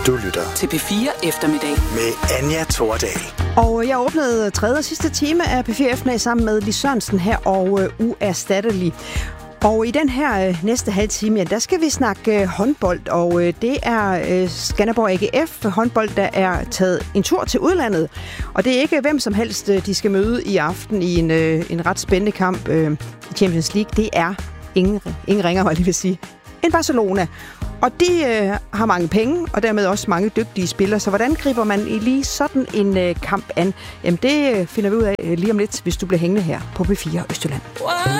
Du lytter til P4 Eftermiddag med Anja Thordal. Og jeg åbnede tredje og sidste time af P4 Eftermiddag sammen med Lis Sørensen her og Uerstattelig. Og i den her næste halve time, ja, der skal vi snakke håndbold, og det er Skanderborg AGF håndbold, der er taget en tur til udlandet. Og det er ikke hvem som helst, de skal møde i aften i en ret spændende kamp i Champions League. Det er ingen ringer, hvad jeg vil sige, end Barcelona. Og de har mange penge, og dermed også mange dygtige spillere. Så hvordan griber man i lige sådan en kamp an? Jamen det finder vi ud af lige om lidt, hvis du bliver hængende her på P4 Østjylland.